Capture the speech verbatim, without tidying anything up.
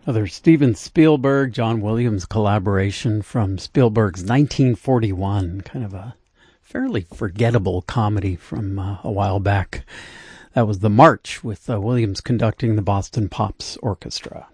Another Steven Spielberg, John Williams collaboration from Spielberg's nineteen forty-one, kind of a fairly forgettable comedy from uh, a while back. That was The March, with uh, Williams conducting the Boston Pops Orchestra.